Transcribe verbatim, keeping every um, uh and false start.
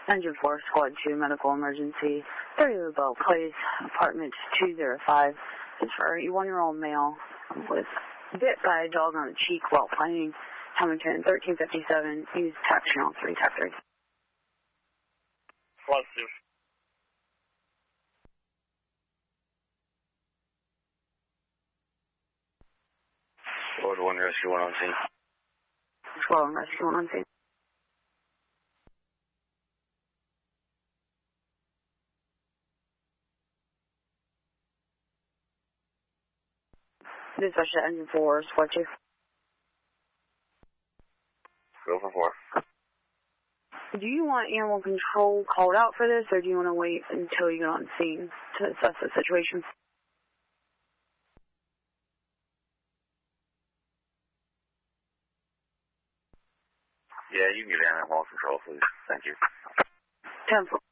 Engine four, Squad two, medical emergency, thirty Bell Place, apartment two oh five. It's for a one-year-old male with bit by a dog on the cheek while playing. Hamilton, thirteen fifty-seven, use tap channel three, tap three. Squad two. Squad one, rescue one on scene. Squad one, rescue one on scene. Dispatch to engine four, Squad two. Go for four. Do you want animal control called out for this, or do you want to wait until you get on scene to assess the situation? Yeah, you can get animal control, please. Thank you. ten four.